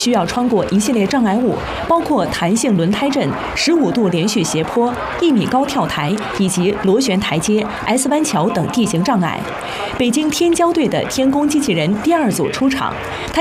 需要穿过一系列障碍物，包括弹性轮胎阵、15度连续斜坡、1米高跳台以及螺旋台阶、S 弯桥等地形障碍。北京天骄队的天宫机器人第2组出场，它